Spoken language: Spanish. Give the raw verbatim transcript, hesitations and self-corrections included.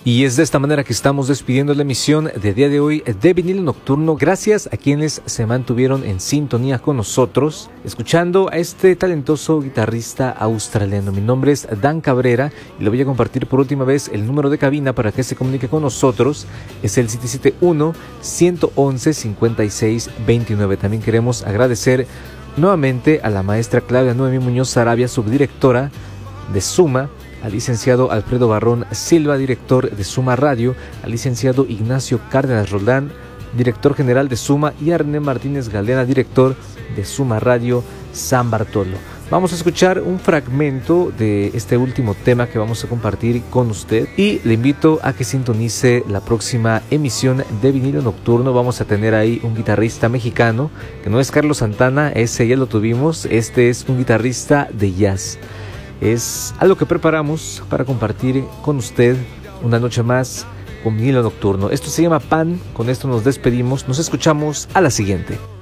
Y es de esta manera que estamos despidiendo la emisión de día de hoy de Vinilo Nocturno. Gracias a quienes se mantuvieron en sintonía con nosotros, escuchando a este talentoso guitarrista australiano. Mi nombre es Dan Cabrera y le voy a compartir por última vez el número de cabina para que se comunique con nosotros. Es el siete siete uno, uno uno uno, cinco seis dos nueve. También queremos agradecer nuevamente a la maestra Claudia Noemí Muñoz Sarabia, subdirectora de Suma, al licenciado Alfredo Barrón Silva, director de Suma Radio, al licenciado Ignacio Cárdenas Roldán, director general de Suma, y a René Martínez Galeana, director de Suma Radio San Bartolo. Vamos a escuchar un fragmento de este último tema que vamos a compartir con usted y le invito a que sintonice la próxima emisión de Vinilo Nocturno. Vamos a tener ahí un guitarrista mexicano, que no es Carlos Santana, ese ya lo tuvimos, este es un guitarrista de jazz. Es algo que preparamos para compartir con usted una noche más con Vinilo Nocturno. Esto se llama Pan, con esto nos despedimos, nos escuchamos a la siguiente.